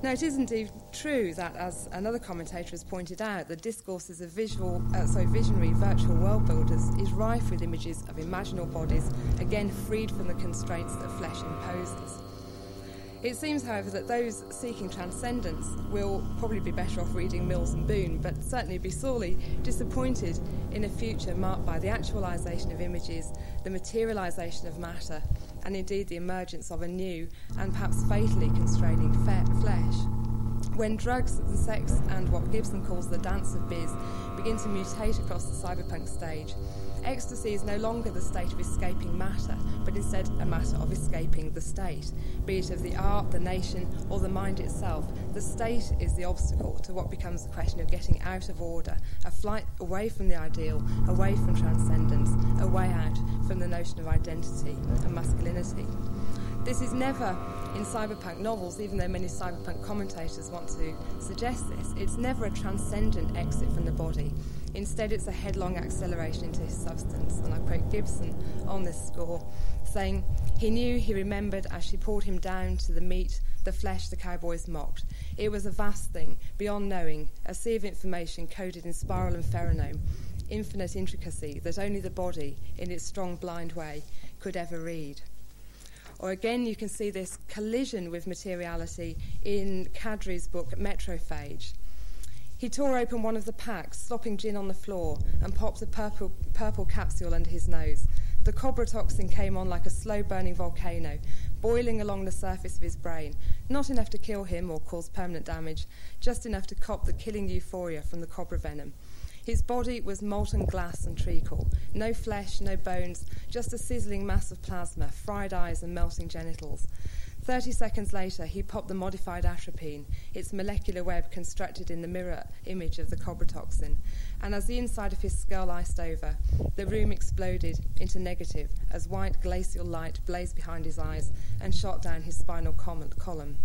Now, it is indeed true that, as another commentator has pointed out, the discourses of visionary virtual world builders is rife with images of imaginal bodies, again freed from the constraints that flesh imposes. It seems, however, that those seeking transcendence will probably be better off reading Mills and Boon, but certainly be sorely disappointed in a future marked by the actualisation of images, the materialisation of matter, and indeed the emergence of a new and perhaps fatally constraining flesh. When drugs and sex and what Gibson calls the dance of biz begin to mutate across the cyberpunk stage, ecstasy is no longer the state of escaping matter, but instead a matter of escaping the state, be it of the art, the nation, or the mind itself. The state is the obstacle to what becomes a question of getting out of order, a flight away from the ideal, away from transcendence, a way out from the notion of identity and masculinity. This is never, in cyberpunk novels, even though many cyberpunk commentators want to suggest this, it's never a transcendent exit from the body. Instead, it's a headlong acceleration into his substance. And I quote Gibson on this score, saying, "He knew, he remembered, as she poured him down to the meat, the flesh the cowboys mocked. It was a vast thing, beyond knowing, a sea of information coded in spiral and pheromone, infinite intricacy that only the body, in its strong blind way, could ever read." Or again, you can see this collision with materiality in Kadri's book Metrophage. He tore open one of the packs, slopping gin on the floor, and popped a purple capsule under his nose. The cobra toxin came on like a slow-burning volcano, boiling along the surface of his brain, not enough to kill him or cause permanent damage, just enough to cop the killing euphoria from the cobra venom. His body was molten glass and treacle, no flesh, no bones, just a sizzling mass of plasma, fried eyes and melting genitals. 30 seconds later, he popped the modified atropine, its molecular web constructed in the mirror image of the cobra toxin. And as the inside of his skull iced over, the room exploded into negative as white glacial light blazed behind his eyes and shot down his spinal column.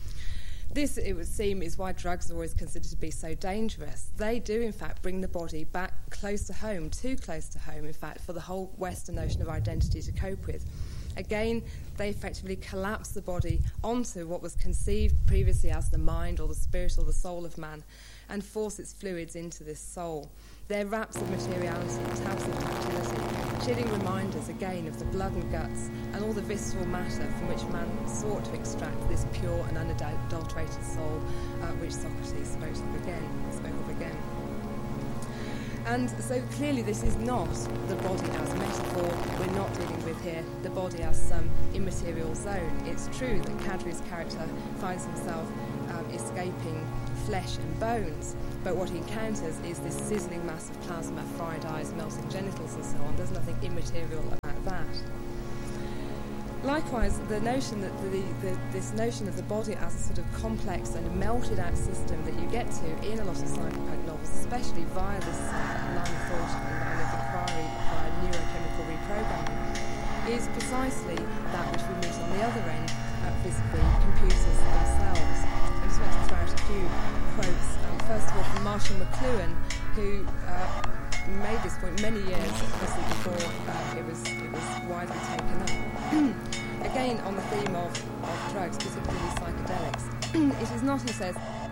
This, it would seem, is why drugs are always considered to be so dangerous. They do, in fact, bring the body back close to home, too close to home, in fact, for the whole Western notion of identity to cope with. Again, they effectively collapse the body onto what was conceived previously as the mind or the spirit or the soul of man and force its fluids into this soul. They're wraps of materiality, tabs of fertility, chilling reminders again of the blood and guts and all the visceral matter from which man sought to extract this pure and unadulterated soul, which Socrates spoke of again. And so clearly this is not the body as metaphor. We're not dealing with here the body as some immaterial zone. It's true that Kadri's character finds himself escaping flesh and bones, but what he encounters is this sizzling mass of plasma, fried eyes, melting genitals and so on. There's nothing immaterial about that. Likewise, the notion that this notion of the body as a sort of complex and melted out system that you get to in a lot of cyberpunk novels, especially via this line of thought and line of inquiry via neurochemical reprogramming, is precisely that which we meet on the other end vis-a-vis computers themselves. I just want to throw out a few quotes. First of all, from Marshall McLuhan, who made this point many years before it was widely taken up. Again, on the theme of drugs, particularly psychedelics. It is not, he says,